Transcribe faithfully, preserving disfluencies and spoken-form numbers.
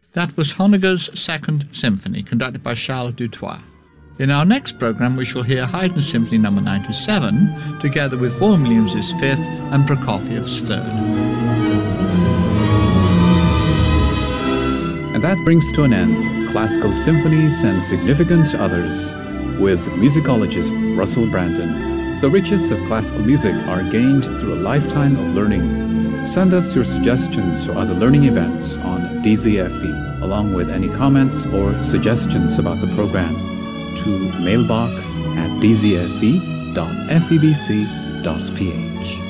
That was Honegger's Second Symphony, conducted by Charles Dutoit. In our next programme we shall hear Haydn Symphony number ninety-seven, together with Vaughan Williams' Fifth and Prokofiev's Third. And that brings to an end Classical Symphonies and Significant Others with musicologist Russell Brandon. The riches of classical music are gained through a lifetime of learning. Send us your suggestions for other learning events on D Z F E, along with any comments or suggestions about the program, to mailbox at d z f e dot f e b c dot p h.